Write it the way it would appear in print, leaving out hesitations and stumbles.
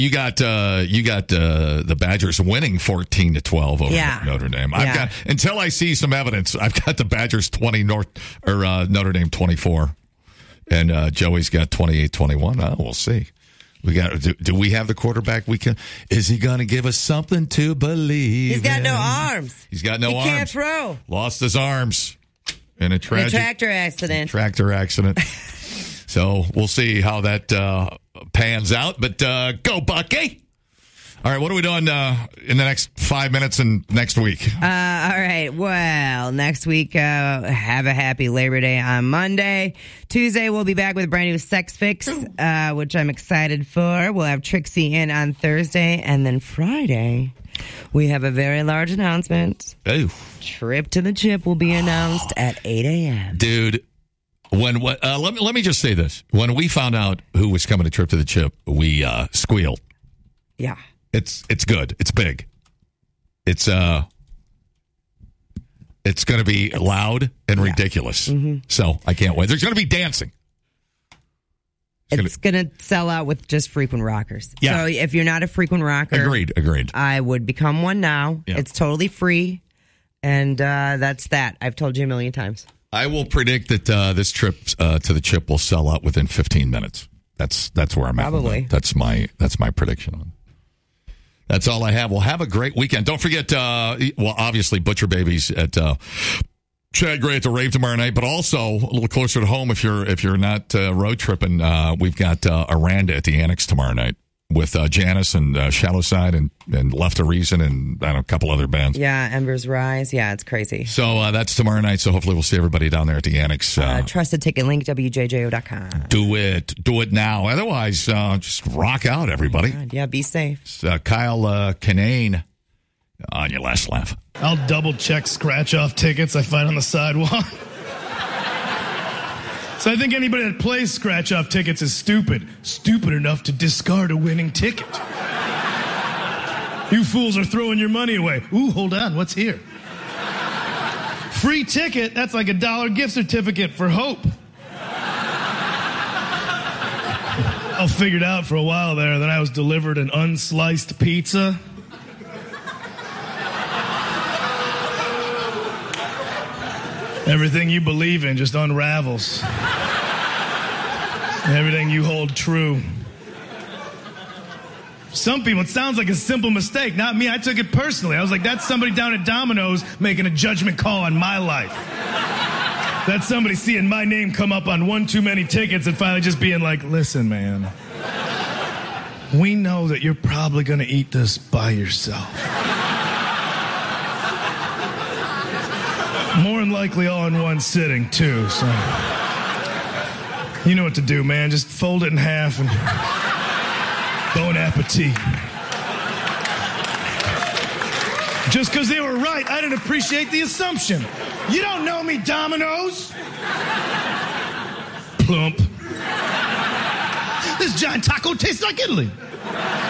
You got the Badgers winning 14-12 over Notre Dame. I've got, until I see some evidence, I've got the Badgers 20 Notre Dame 24, and Joey's got 28-21. Oh, we'll see. We got. Do we have the quarterback? Is he going to give us something to believe? He's got no arms. He's got no arms. He can't throw. Lost his arms in a tractor accident. So we'll see how that pans out. But go, Bucky. All right, what are we doing in the next 5 minutes and next week? All right, well, next week, have a happy Labor Day on Monday. Tuesday, we'll be back with a brand new Sex Fix, which I'm excited for. We'll have Trixie in on Thursday. And then Friday, we have a very large announcement. Oh. Trip to the Chip will be announced at 8 a.m. Dude. Let me just say this. When we found out who was coming to Trip to the Chip, we squealed. Yeah. It's good. It's big. It's going to be loud and ridiculous. Mm-hmm. So I can't wait. There's going to be dancing. It's going to sell out with just frequent rockers. Yeah. So if you're not a frequent rocker, agreed. I would become one now. Yeah. It's totally free, and that's that. I've told you a million times. I will predict that this trip to the Chip will sell out within 15 minutes. That's where I'm at. Probably. That's my prediction on. That's all I have. Well, have a great weekend. Don't forget, obviously, Butcher Babies at Chad Gray at the Rave tomorrow night, but also a little closer to home if you're not road tripping. We've got Aranda at the Annex tomorrow night with Janice and Shallow Side and Left a Reason and a couple other bands. Yeah, Embers Rise. Yeah, it's crazy. So that's tomorrow night. So hopefully we'll see everybody down there at the Annex. Trusted ticket link, WJJO.com. Do it now. Otherwise, just rock out, everybody. Yeah, be safe. It's, Kyle Kinane on your last laugh. I'll double check scratch off tickets I find on the sidewalk. So I think anybody that plays scratch-off tickets is stupid. Stupid enough to discard a winning ticket. You fools are throwing your money away. Ooh, hold on, what's here? Free ticket? That's like $1 gift certificate for Hope. I figured out for a while there that I was delivered an unsliced pizza. Everything you believe in just unravels. Everything you hold true. Some people, it sounds like a simple mistake. Not me. I took it personally. I was like, that's somebody down at Domino's making a judgment call on my life. That's somebody seeing my name come up on one too many tickets and finally just being like, listen, man, we know that you're probably going to eat this by yourself. More than likely all in one sitting, too, so... You know what to do, man. Just fold it in half and bon appetit. Just because they were right, I didn't appreciate the assumption. You don't know me, Domino's. Plump. This giant taco tastes like Italy.